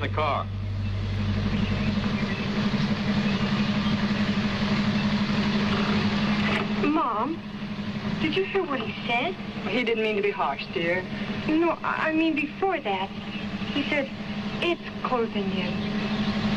the car. Mom, did you hear what he said? He didn't mean to be harsh, dear. No, I mean before that. He said, it's colder than you.